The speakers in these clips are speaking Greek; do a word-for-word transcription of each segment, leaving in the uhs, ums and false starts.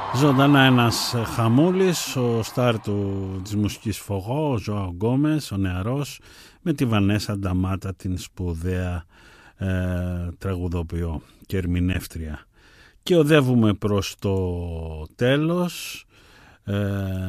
Ζωντανά ένας χαμούλης, ο στάρ του, της μουσικής Φωγό, ο Ζωάο Γκόμες, ο νεαρός, με τη Βανέσα Νταμάτα, την σπουδαία ε, τραγουδοποιό και ερμηνεύτρια. Και οδεύουμε προς το τέλος ε,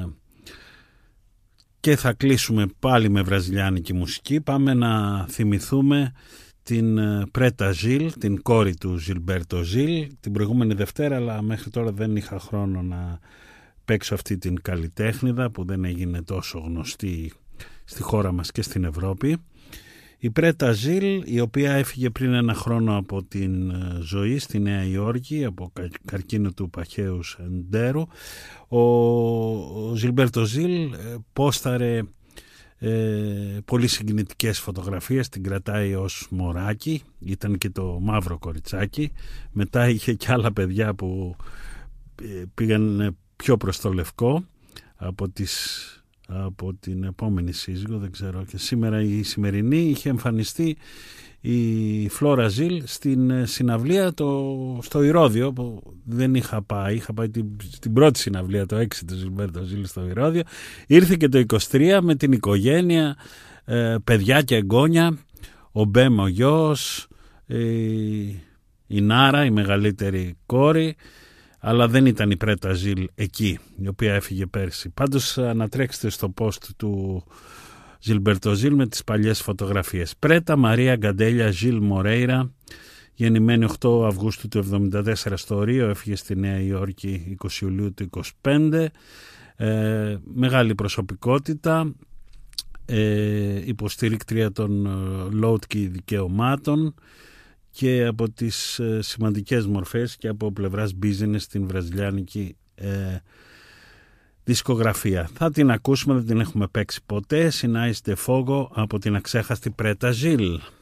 και θα κλείσουμε πάλι με βραζιλιάνικη μουσική. Πάμε να θυμηθούμε την Πρέτα Ζιλ, την κόρη του Ζιλμπέρτο Ζιλ, την προηγούμενη Δευτέρα, αλλά μέχρι τώρα δεν είχα χρόνο να παίξω αυτή την καλλιτέχνηδα που δεν έγινε τόσο γνωστή στη χώρα μας και στην Ευρώπη. Η Πρέτα Ζιλ, η οποία έφυγε πριν ένα χρόνο από την ζωή στη Νέα Υόρκη από καρκίνο του παχαίου εντέρου. Ο, ο Ζιλμπέρτο Ζιλ πόσταρε Ε, πολύ συγκινητικές φωτογραφίες, την κρατάει ως μωράκι, ήταν και το μαύρο κοριτσάκι, μετά είχε και άλλα παιδιά που πήγαν πιο προς το λευκό από, τις, από την επόμενη σύζυγο, δεν ξέρω, και σήμερα η σημερινή είχε εμφανιστεί η Φλόρα Ζιλ στην συναυλία το, στο Ηρώδειο που δεν είχα πάει, είχα πάει την, την πρώτη συναυλία το έξι του Ζιλμπέρτο Ζιλ στο Ηρώδειο. Ήρθε και το είκοσι τρία με την οικογένεια, ε, παιδιά και εγγόνια, ο Μπέμ ο γιος, ε, η Νάρα η μεγαλύτερη κόρη, αλλά δεν ήταν η Πρέτα Ζιλ εκεί, η οποία έφυγε πέρσι. Πάντως ανατρέξτε στο post του Ζιλμπέρτο Ζιλ με τις παλιές φωτογραφίες. Πρέτα Μαρία Γκαντέλια Ζιλ Μορέιρα, γεννημένη οκτώ Αυγούστου του εβδομήντα τέσσερα στο Ρίο, έφυγε στη Νέα Υόρκη είκοσι Ιουλίου του είκοσι πέντε. Ε, μεγάλη προσωπικότητα, ε, υποστηρίκτρια των Λότκι δικαιωμάτων και από τις ε, σημαντικές μορφές και από πλευράς business στην βραζιλιάνικη ε, δισκογραφία. Θα την ακούσουμε, δεν την έχουμε παίξει ποτέ. Συνάις de Fogo από την αξέχαστη Πρέτα Ζιλ.